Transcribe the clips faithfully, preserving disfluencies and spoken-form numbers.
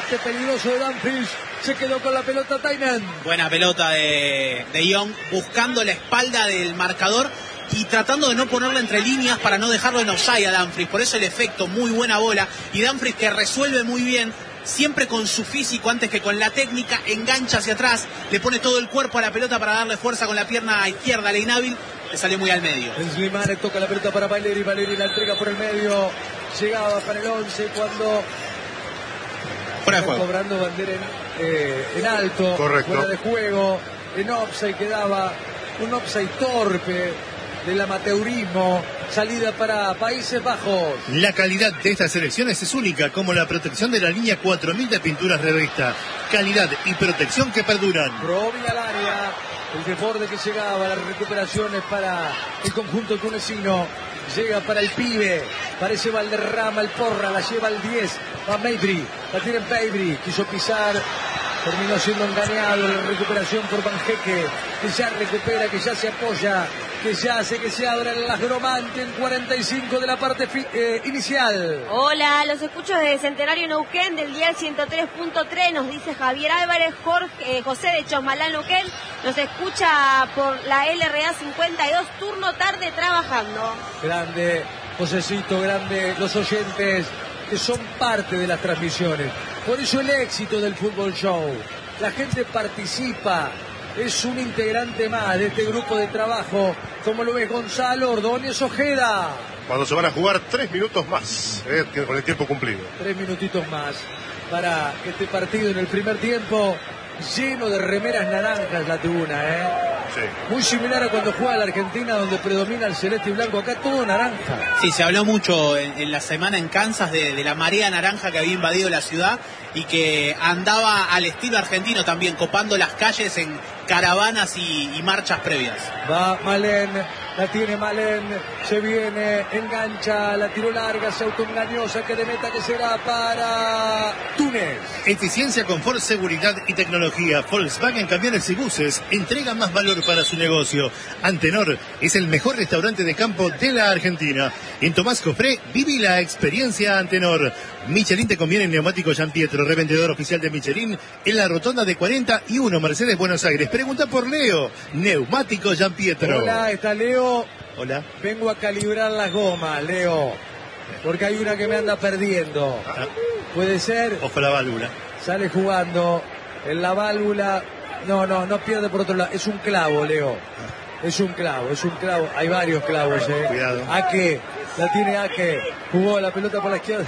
remate peligroso de Dumfries. Se quedó con la pelota Tainan. Buena pelota de, de Young, buscando la espalda del marcador y tratando de no ponerla entre líneas para no dejarlo en offside a Dumfries. Por eso el efecto, muy buena bola. Y Dumfries, que resuelve muy bien, siempre con su físico antes que con la técnica, engancha hacia atrás, le pone todo el cuerpo a la pelota para darle fuerza con la pierna izquierda a inhábil. Le salió muy al medio. Slimane toca la pelota para Valeri. Valeri la entrega por el medio. Llegaba para el once cuando... Fuera de juego. Cobrando bandera en, eh, en alto. Correcto. Fuera de juego. En offside quedaba un offside torpe del amateurismo. Salida para Países Bajos. La calidad de estas selecciones es única, como la protección de la línea cuatro mil de pinturas Revista. Calidad y protección que perduran. Provi al área. El desborde que llegaba, las recuperaciones para el conjunto tunecino. Llega para el pibe. Parece Valderrama, el Porra, la lleva al diez. Va Mabry, la tiene Mabry. Quiso pisar. Terminó siendo engañado. La recuperación por Banjeque, que ya recupera, que ya se apoya, que ya hace que se abra el agromante en cuarenta y cinco de la parte eh, inicial. Hola, los escucho desde Centenario Neuquén, del dial ciento tres punto tres, nos dice Javier Álvarez. Jorge, eh, José de Chosmalal, Neuquén, nos escucha por la L R A cincuenta y dos, turno tarde trabajando. Grande, Josecito, grande, los oyentes que son parte de las transmisiones. Por eso el éxito del Fútbol Show. La gente participa. Es un integrante más de este grupo de trabajo. ¿Cómo lo ves, Gonzalo Ordóñez Ojeda? Cuando se van a jugar tres minutos más, eh, con el tiempo cumplido. Tres minutitos más para este partido en el primer tiempo. Lleno de remeras naranjas la tribuna, ¿eh? Sí. Muy similar a cuando juega la Argentina, donde predomina el celeste y blanco. Acá todo naranja. Sí, se habló mucho en, en la semana en Kansas de, de la marea naranja que había invadido la ciudad y que andaba al estilo argentino también, copando las calles en caravanas y, y marchas previas. Va Malén, la tiene Malén, se viene, engancha, la tiró larga, se autoengañosa, que de meta que será para Túnez. Eficiencia, confort, seguridad y tecnología. Volkswagen Camiones y Buses entrega más valor para su negocio. Antenor es el mejor restaurante de campo de la Argentina. En Tomás Cofré, viví la experiencia Antenor. Michelin te conviene en neumático Gian Pietro, revendedor oficial de Michelin en la rotonda de cuarenta y uno, Mercedes, Buenos Aires. Pregunta por Leo, neumático Gian Pietro. Hola, está Leo. Hola. Vengo a calibrar las gomas, Leo, porque hay una que me anda perdiendo. ¿Puede ser? Ojo la válvula. Sale jugando en la válvula. No, no, no pierde por otro lado. Es un clavo, Leo. Es un clavo, es un clavo. Hay varios clavos, eh. Cuidado. Ake, la tiene Ake. Jugó la pelota por la izquierda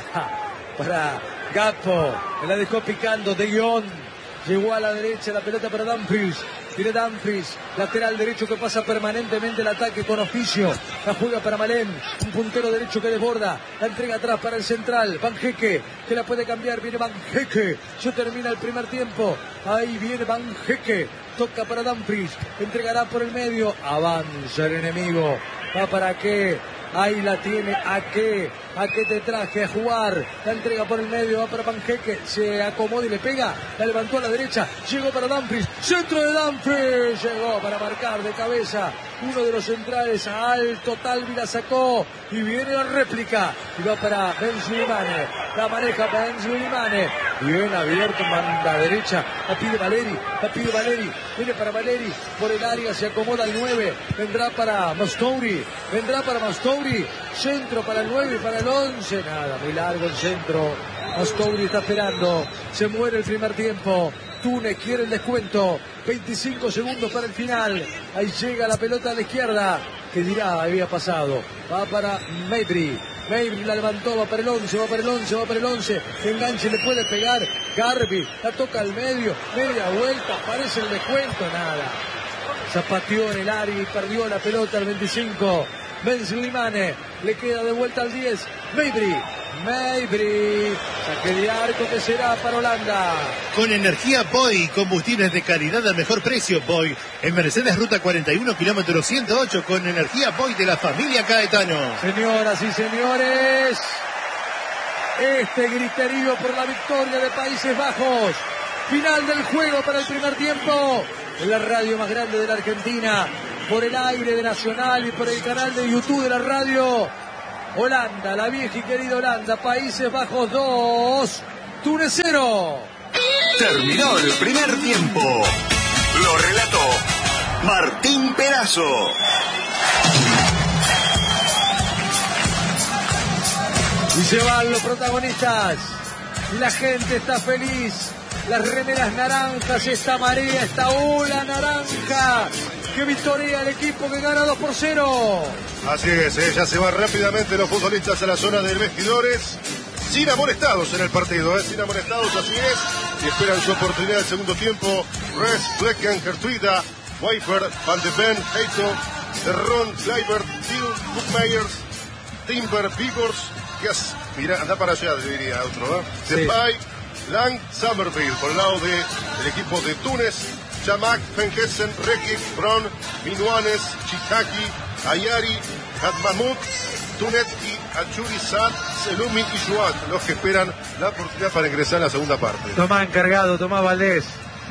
para Gatpo. Me la dejó picando De Jong. Llegó a la derecha la pelota para Dumfries. Tiene Dumfries, lateral derecho que pasa permanentemente el ataque con oficio. La juega para Malén, un puntero derecho que desborda. La entrega atrás para el central, Banjeque, que la puede cambiar. Viene Banjeque, ya termina el primer tiempo. Ahí viene Banjeque, toca para Dumfries, entregará por el medio. Avanza el enemigo, va para qué. Ahí la tiene, ¿a qué? ¿A qué te traje a jugar? La entrega por el medio, va para Banjeque, se acomoda y le pega, la levantó a la derecha, llegó para Dumfries, centro de Dumfries, llegó para marcar de cabeza, uno de los centrales, alto, Talvi la sacó, y viene la réplica, y va para Benzilimane, la maneja para Benzilimane, bien abierto, manda a derecha, la pide Valeri, la pide Valeri, viene para Valeri, por el área se acomoda el nueve, vendrá para Mostouri, vendrá para Mostouri, centro para el nueve y para el once, nada, muy largo el centro, Mostouri está esperando, se muere el primer tiempo, Túnez quiere el descuento, veinticinco segundos para el final, ahí llega la pelota a la izquierda, que dirá, había pasado, va para Mabry, Mabry la levantó, va para el once, va para el once, va para el once, enganche, le puede pegar, Garbi, la toca al medio, media vuelta, aparece el descuento, nada, zapateó en el área y perdió la pelota al veinticinco, Benzilimane, le queda de vuelta al diez, Mabry, Mabry, saque de arco que será para Holanda. Con energía Boy, combustibles de calidad al mejor precio, Boy. En Mercedes Ruta cuarenta y uno, kilómetro ciento ocho, con energía Boy de la familia Caetano. Señoras y señores, este griterío por la victoria de Países Bajos. Final del juego para el primer tiempo. En la radio más grande de la Argentina, por el aire de Nacional y por el canal de YouTube de la radio. Holanda, la vieja y querida Holanda, Países Bajos dos, Túnez cero. Terminó el primer tiempo. Lo relató Martín Perazo. Y se van los protagonistas. Y la gente está feliz. Las remeras naranjas, esta marea, esta ola naranja que victoria el equipo que gana dos por cero. Así es, ¿eh? Ya se van rápidamente los futbolistas a la zona de vestidores. Sin amonestados en el partido, ¿eh? Sin amonestados, así es. Y esperan su oportunidad del segundo tiempo. Res, Flecken, Gertruida, Weifer, Van de Ven, Heito, Terron, Kleibert, Till, Bookmeyers, Timber, Vigors, Gas. Mira, anda para allá, diría otro, ¿eh? Sí. Depay, Lang, Summerfield, por el lado del de, equipo de Túnez. Chamak, Fengessen, Rekic, Bron, Minuanes, Chitaki, Ayari, Hadmamut, Tunetki, Achuri, Sad, Selumi y Shuat, los que esperan la oportunidad para ingresar a la segunda parte. Tomás encargado, Tomás Valdés.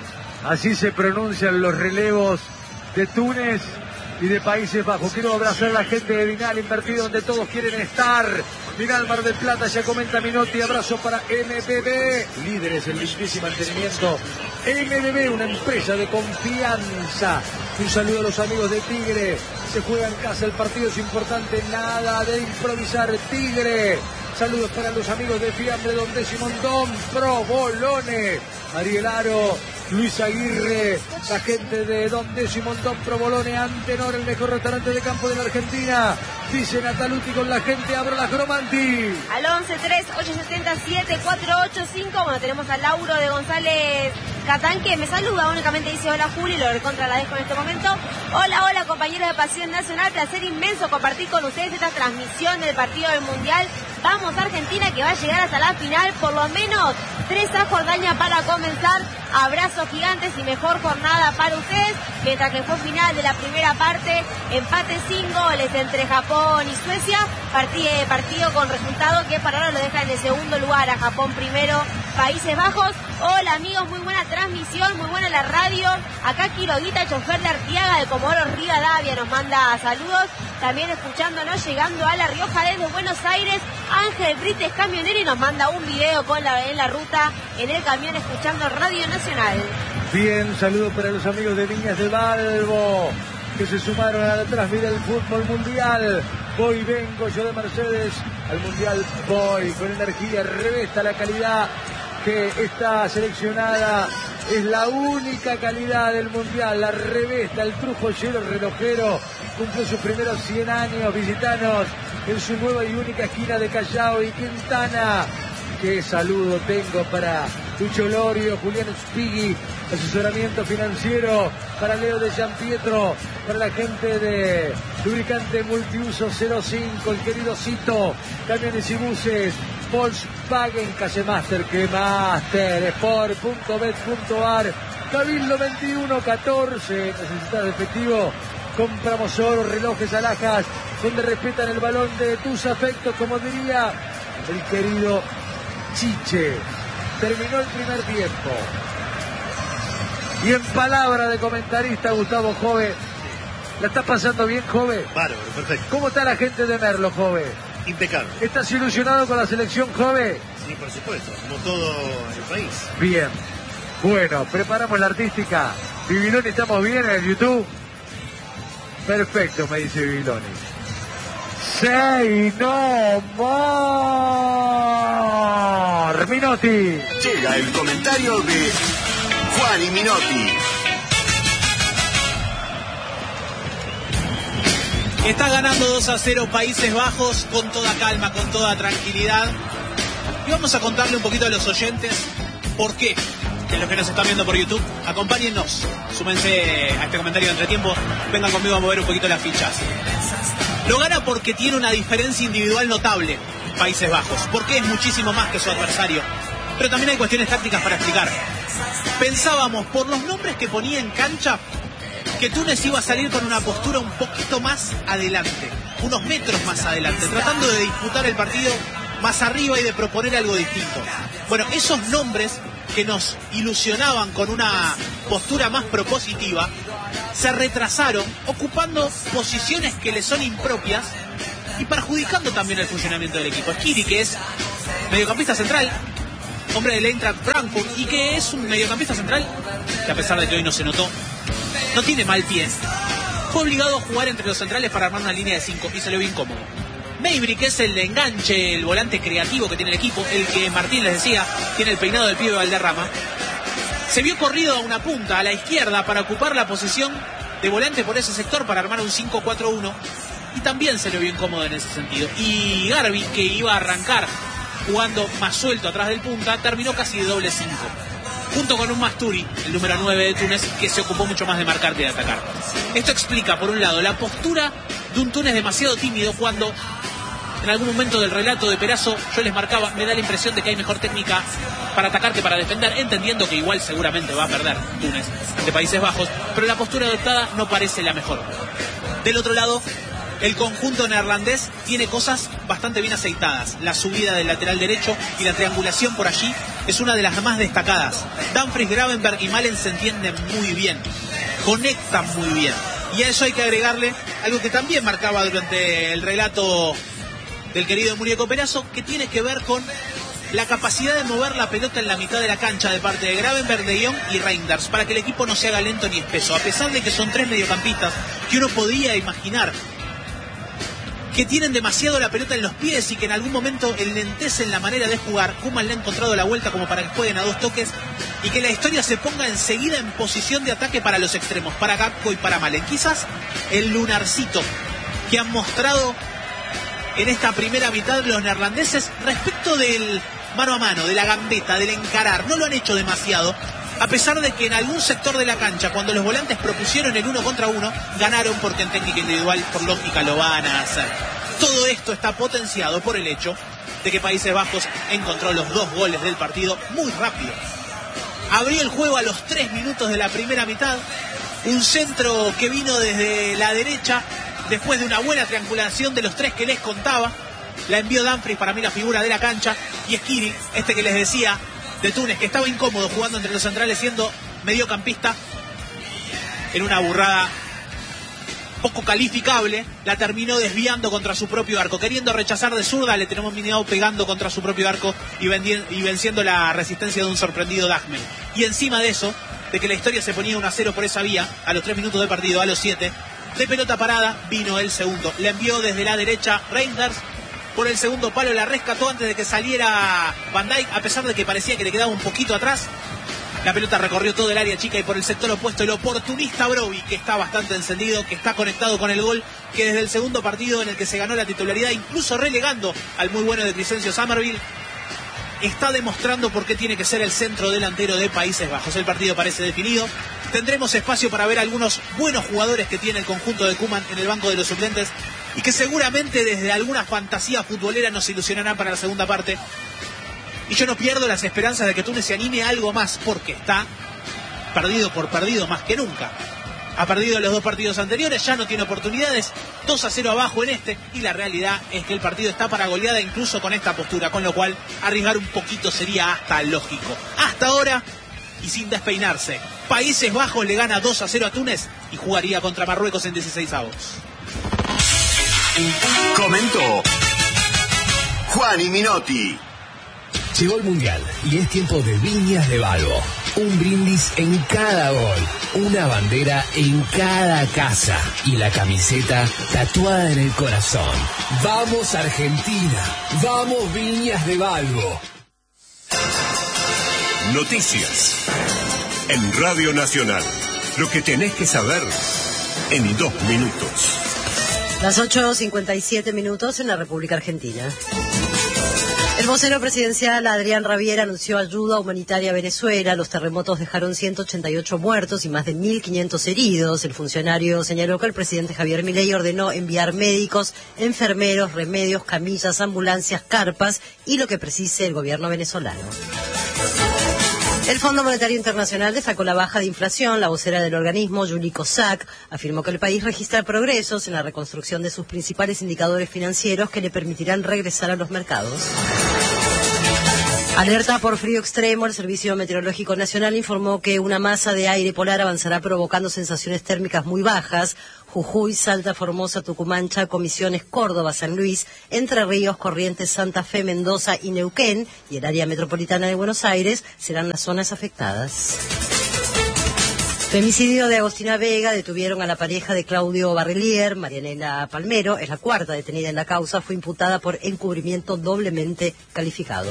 Así se pronuncian los relevos de Túnez y de Países Bajos. Quiero abrazar a la gente de Vinal, invertido donde todos quieren estar. Vinal Mar del Plata, ya comenta Minotti, abrazo para M B B, líderes en limpieza y mantenimiento. M B B, una empresa de confianza. Un saludo a los amigos de Tigre. Se juega en casa, el partido es importante, nada de improvisar. Tigre. Saludos para los amigos de Fiambre, Don Décimo Montón, Provolone, Ariel Aro, Luis Aguirre, la gente de Don Décimo Montón, Provolone, Antenor, el mejor restaurante de campo de la Argentina. Dice Nataluti con la gente, abro las Cromanti. Al once tres ocho siete siete cuatro ocho cinco, bueno, tenemos a Lauro de González Catán, que me saluda, únicamente dice hola Juli, lo recontra la dejo en este momento. Hola, hola compañeros de Pasión Nacional, placer inmenso compartir con ustedes esta transmisión del partido del Mundial. Vamos Argentina, que va a llegar hasta la final, por lo menos tres a Jordania para comenzar. Abrazos gigantes y mejor jornada para ustedes, mientras que fue final de la primera parte, empate sin goles entre Japón y Suecia, partido, partido con resultado que para ahora lo deja en el segundo lugar, a Japón primero, Países Bajos. Hola amigos, muy buena transmisión, muy buena la radio. Acá Quiroguita, chofer de Artiaga de Comodoro Rivadavia, nos manda saludos. También escuchándonos, llegando a La Rioja desde Buenos Aires, Ángel Brites, camionero, y nos manda un video con la, en la ruta, en el camión, escuchando Radio Nacional. Bien, saludos para los amigos de Viñas de Balbo, que se sumaron a la transmisión del fútbol mundial. Voy, vengo, yo de Mercedes, al mundial voy, con energía, revesta la calidad que está seleccionada. Es la única calidad del mundial, la revesta, el trujollero relojero, cumplió sus primeros cien años, visitanos en su nueva y única esquina de Callao y Quintana. Qué saludo tengo para Lucho Lorio, Julián Spigui, asesoramiento financiero, para Leo de Gianpietro, para la gente de Lubricante Multiuso cero cinco, el querido Cito, camiones y buses, Volkswagen, Calle Master, que Master, Sport punto bet punto ar, Cabildo veintiuno catorce, necesitas efectivo, compramos oro, relojes, alhajas, donde respetan el balón de tus afectos, como diría el querido Chiche. Terminó el primer tiempo. Y en palabra de comentarista Gustavo Jove, ¿la estás pasando bien, Jove? Bárbaro, perfecto. ¿Cómo está la gente de Merlo, Jove? Impecable. ¿Estás ilusionado con la selección, Jove? Sí, por supuesto, como todo el país. Bien. Bueno, preparamos la artística. Bibiloni, ¿estamos bien en el YouTube? Perfecto, me dice Bibiloni. Say no more. Minotti. Llega el comentario de Juan y Minotti. Está ganando dos a cero Países Bajos con toda calma, con toda tranquilidad. Y vamos a contarle un poquito a los oyentes por qué. En los que nos están viendo por YouTube, acompáñennos, súmense a este comentario de entretiempo, vengan conmigo a mover un poquito las fichas. Lo gana porque tiene una diferencia individual notable, Países Bajos, porque es muchísimo más que su adversario. Pero también hay cuestiones tácticas para explicar. Pensábamos, por los nombres que ponía en cancha, que Túnez iba a salir con una postura un poquito más adelante, unos metros más adelante, tratando de disputar el partido más arriba y de proponer algo distinto. Bueno, esos nombres que nos ilusionaban con una postura más propositiva, se retrasaron ocupando posiciones que le son impropias y perjudicando también el funcionamiento del equipo. Skiri, que es mediocampista central, hombre del Eintracht Frankfurt, y que es un mediocampista central que, a pesar de que hoy no se notó, no tiene mal pie. Fue obligado a jugar entre los centrales para armar una línea de cinco y se le vio incómodo. Maybury, que es el enganche, el volante creativo que tiene el equipo, el que Martín les decía, tiene el peinado del pibe Valderrama, se vio corrido a una punta, a la izquierda, para ocupar la posición de volante por ese sector, para armar un cinco cuatro uno, y también se le vio incómodo en ese sentido. Y Garbi, que iba a arrancar jugando más suelto atrás del punta, terminó casi de doble cinco, junto con un Masturi, el número nueve de Túnez, que se ocupó mucho más de marcar que de atacar. Esto explica, por un lado, la postura de un Túnez demasiado tímido, cuando en algún momento del relato de Perazo yo les marcaba, me da la impresión de que hay mejor técnica para atacar que para defender, entendiendo que igual seguramente va a perder Túnez ante Países Bajos, pero la postura adoptada no parece la mejor. Del otro lado, el conjunto neerlandés tiene cosas bastante bien aceitadas. La subida del lateral derecho y la triangulación por allí es una de las más destacadas. Dumfries, Gravenberg y Malen se entienden muy bien, conectan muy bien. Y a eso hay que agregarle algo que también marcaba durante el relato del querido Muñeco Perazo, que tiene que ver con la capacidad de mover la pelota en la mitad de la cancha de parte de Gravenberg, De Jong y Reinders, para que el equipo no se haga lento ni espeso. A pesar de que son tres mediocampistas que uno podía imaginar que tienen demasiado la pelota en los pies y que en algún momento enlentecen la manera de jugar, Koeman le ha encontrado la vuelta como para que jueguen a dos toques y que la historia se ponga enseguida en posición de ataque para los extremos, para Gakpo y para Malen. Quizás el lunarcito que han mostrado en esta primera mitad los neerlandeses respecto del mano a mano, de la gambeta, del encarar, no lo han hecho demasiado, a pesar de que en algún sector de la cancha, cuando los volantes propusieron el uno contra uno, ganaron, porque en técnica individual, por lógica, lo van a hacer. Todo esto está potenciado por el hecho de que Países Bajos encontró los dos goles del partido muy rápido. Abrió el juego a los tres minutos de la primera mitad, un centro que vino desde la derecha, después de una buena triangulación de los tres que les contaba. La envió Dumfries, para mí la figura de la cancha, y Skiri, este que les decía, de Túnez, que estaba incómodo jugando entre los centrales siendo mediocampista, en una burrada poco calificable, la terminó desviando contra su propio arco, queriendo rechazar de zurda, le tenemos minado pegando contra su propio arco y, y venciendo la resistencia de un sorprendido Dagme. Y encima de eso, de que la historia se ponía uno a cero por esa vía, a los tres minutos de partido, a los siete, de pelota parada, vino el segundo. Le envió desde la derecha Reinders, por el segundo palo la rescató antes de que saliera Van Dijk, a pesar de que parecía que le quedaba un poquito atrás. La pelota recorrió todo el área chica y por el sector opuesto el oportunista Broby, que está bastante encendido, que está conectado con el gol, que desde el segundo partido en el que se ganó la titularidad, incluso relegando al muy bueno de Crescencio Summerville, está demostrando por qué tiene que ser el centro delantero de Países Bajos. El partido parece definido. Tendremos espacio para ver algunos buenos jugadores que tiene el conjunto de Koeman en el banco de los suplentes y que seguramente desde alguna fantasía futbolera nos ilusionarán para la segunda parte. Y yo no pierdo las esperanzas de que Túnez se anime a algo más, porque está perdido por perdido más que nunca. Ha perdido los dos partidos anteriores, ya no tiene oportunidades, dos a cero abajo en este, y la realidad es que el partido está para goleada incluso con esta postura, con lo cual arriesgar un poquito sería hasta lógico. Hasta ahora, y sin despeinarse, Países Bajos le gana dos a cero a Túnez y jugaría contra Marruecos en dieciseisavos. Comentó Juani Minotti. Llegó el Mundial y es tiempo de Viñas de Balbo. Un brindis en cada gol, una bandera en cada casa y la camiseta tatuada en el corazón. ¡Vamos Argentina! ¡Vamos Viñas de Balbo! Noticias en Radio Nacional. Lo que tenés que saber en dos minutos. Las ocho cincuenta y siete minutos en la República Argentina. El vocero presidencial Adrián Rabier anunció ayuda humanitaria a Venezuela. Los terremotos dejaron ciento ochenta y ocho muertos y más de mil quinientos heridos. El funcionario señaló que el presidente Javier Milei ordenó enviar médicos, enfermeros, remedios, camillas, ambulancias, carpas y lo que precise el gobierno venezolano. El Fondo Monetario Internacional destacó la baja de inflación. La vocera del organismo, Julie Kozak, afirmó que el país registra progresos en la reconstrucción de sus principales indicadores financieros que le permitirán regresar a los mercados. Alerta por frío extremo. El Servicio Meteorológico Nacional informó que una masa de aire polar avanzará provocando sensaciones térmicas muy bajas. Jujuy, Salta, Formosa, Tucumán, Chaco, Misiones, Córdoba, San Luis, Entre Ríos, Corrientes, Santa Fe, Mendoza y Neuquén y el área metropolitana de Buenos Aires serán las zonas afectadas. Femicidio de Agostina Vega. Detuvieron a la pareja de Claudio Barrelier. Marianela Palmero es la cuarta detenida en la causa. Fue imputada por encubrimiento doblemente calificado.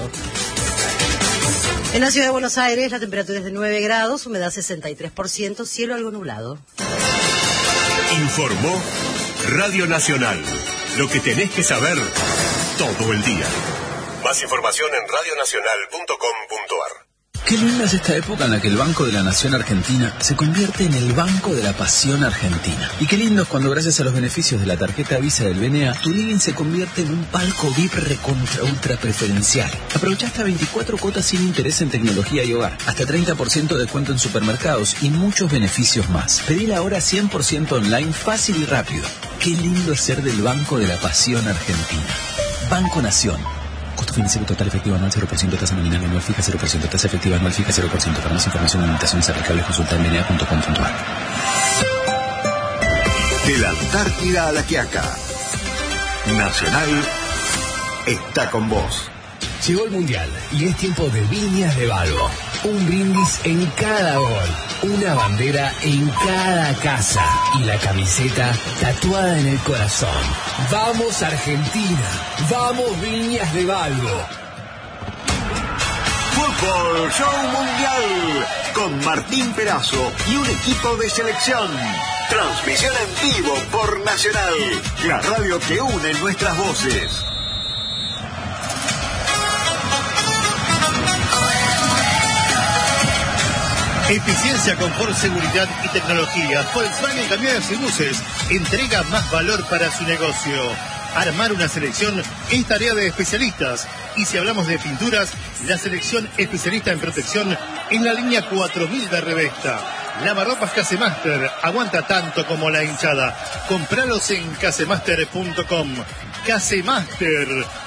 En la ciudad de Buenos Aires la temperatura es de nueve grados, humedad sesenta y tres por ciento, cielo algo nublado. Informó Radio Nacional. Lo que tenés que saber todo el día. Más información en radio nacional punto com punto ar. Qué linda es esta época en la que el Banco de la Nación Argentina se convierte en el Banco de la Pasión Argentina. Y qué lindo es cuando gracias a los beneficios de la tarjeta Visa del B N A, tu living se convierte en un palco V I P recontra ultra preferencial. Aprovecha hasta veinticuatro cuotas sin interés en tecnología y hogar, hasta treinta por ciento de descuento en supermercados y muchos beneficios más. Pedila ahora cien por ciento online, fácil y rápido. Qué lindo es ser del Banco de la Pasión Argentina. Banco Nación. Costo financiero total efectivo anual cero por ciento, tasa nominal anual fija cero por ciento, tasa efectiva anual fija cero por ciento. Para más información y limitaciones aplicables consulta en b n a punto com punto ar. De la Antártida a la Quiaca, Nacional está con vos. Llegó el Mundial y es tiempo de Viñas de Balbo. Un brindis en cada gol, una bandera en cada casa y la camiseta tatuada en el corazón. ¡Vamos Argentina! ¡Vamos Viñas de Balbo! Fútbol Show Mundial con Martín Perazo y un equipo de selección. Transmisión en vivo por Nacional, la radio que une nuestras voces. Eficiencia, confort, seguridad y tecnología. Volkswagen Camiones y Buses entrega más valor para su negocio. Armar una selección es tarea de especialistas. Y si hablamos de pinturas, la selección especialista en protección es la línea cuatro mil de Revesta. Lavarropas Casemaster, aguanta tanto como la hinchada. Compralos en casemaster punto com. Casemaster,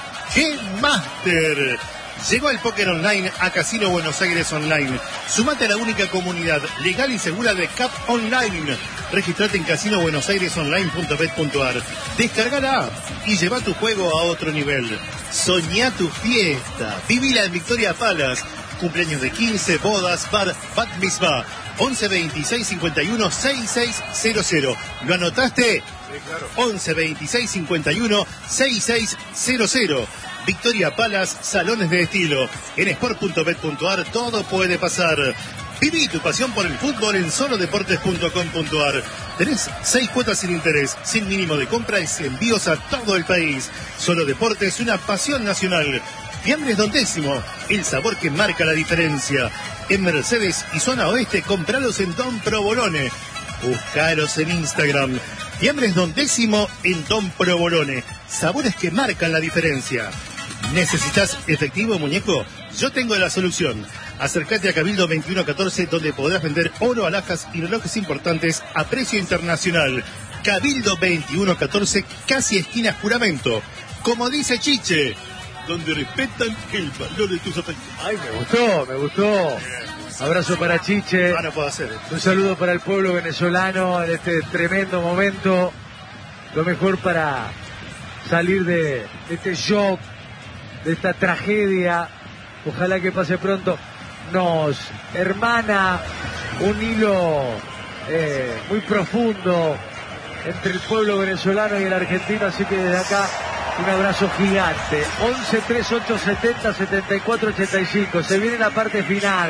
G-Master. Llegó el póker online a Casino Buenos Aires Online. Sumate a la única comunidad legal y segura de C A P Online. Registrate en casino buenos aires online punto bet punto ar. Descarga la app y lleva tu juego a otro nivel. Soñá tu fiesta. Vivila en Victoria Palace. Cumpleaños de quince, bodas, bar, bat mitzvah. once veintiséis cincuenta y uno sesenta y seis cero cero. ¿Lo anotaste? Sí, claro. once veintiséis cincuenta y uno sesenta y seis cero cero. Victoria Palace, salones de estilo. En sport punto bet punto ar todo puede pasar. Viví tu pasión por el fútbol en solo deportes punto com punto ar. Tenés seis cuotas sin interés, sin mínimo de compra y envíos a todo el país. Solo Deportes, una pasión nacional. Fiambres Don Décimo, el sabor que marca la diferencia. En Mercedes y zona oeste, compralos en Don Provolone. Buscaros en Instagram. Fiambres Don Décimo en Don Provolone. Sabores que marcan la diferencia. ¿Necesitas efectivo, muñeco? Yo tengo la solución. Acércate a Cabildo veintiuno catorce, donde podrás vender oro, alhajas y relojes importantes a precio internacional. Cabildo veintiuno catorce, casi esquina Juramento. Como dice Chiche, donde respetan el valor de tus apellidos. Ay, me gustó, me gustó. Abrazo para Chiche. Ah, no puedo hacer. Un saludo para el pueblo venezolano en este tremendo momento. Lo mejor para salir de, de este shock, de esta tragedia. Ojalá que pase pronto. Nos hermana un hilo eh, muy profundo entre el pueblo venezolano y el argentino, así que desde acá un abrazo gigante. once treinta y ocho setenta setenta y cuatro ochenta y cinco. Se viene la parte final.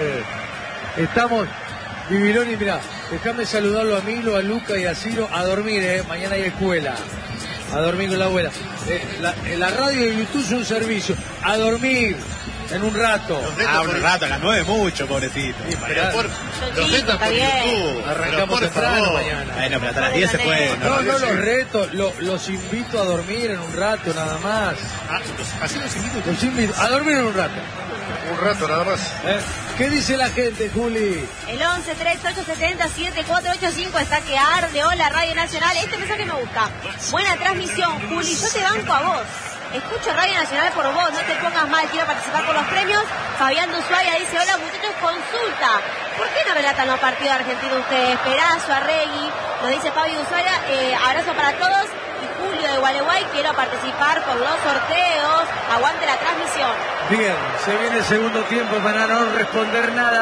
Estamos, Viviloni, mirá, déjame saludarlo a Milo, a Luca y a Ciro. A dormir, eh, mañana hay escuela. A dormir con la abuela. Eh, la, la radio y YouTube son un servicio. A dormir. En un rato. Ah, un rato, a las nueve mucho, pobrecito. Sí, pero por, los retos por YouTube. Arrancamos temprano mañana. Bueno, pero hasta las diez se puede. No, no, los retos, lo, los invito a dormir en un rato nada más. Ah, ¿así los invito? Los invito a dormir en un rato. Un rato nada más. ¿Eh? ¿Qué dice la gente, Juli? El once treinta y ocho setenta setenta y cuatro ochenta y cinco está que arde. Hola, Radio Nacional. Este mensaje me gusta. Buena transmisión, Juli. Yo te banco a vos. escucho Radio Nacional por vos, no te pongas mal, quiero participar por los premios. Fabián de Ushuaia dice, hola muchachos, consulta, ¿por qué no relatan los partidos de Argentina ustedes? Perazo, Arregui, nos dice Fabio de Ushuaia, eh, abrazo para todos. Y Julio de Gualeguay, quiero participar por los sorteos, aguante la transmisión. Bien, se viene el segundo tiempo para no responder nada.